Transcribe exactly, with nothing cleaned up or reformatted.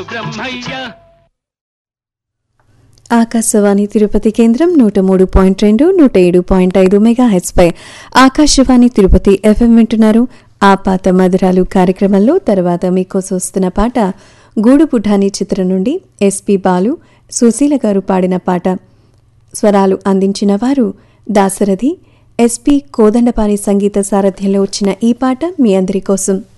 బ్రహ్మయ్య. ఆకాశవాణి తిరుపతి కేంద్రం నూట మూడు పాయింట్ రెండు నూట ఏడు పాయింట్ ఐదు మెగా హెచ్ పై ఆకాశవాణి తిరుపతి ఎఫ్ఎం వింటున్నారు. ఆ పాత మధురాలు కార్యక్రమంలో తర్వాత మీకోసం వస్తున్న పాట గూడు పుఠాని చిత్రం నుండి ఎస్పి బాలు సుశీల గారు పాడిన పాట. స్వరాలు అందించిన వారు దాశరథి. ఎస్పి కోదండపాణి సంగీత సారథ్యంలో వచ్చిన ఈ పాట మీ అందరి కోసం.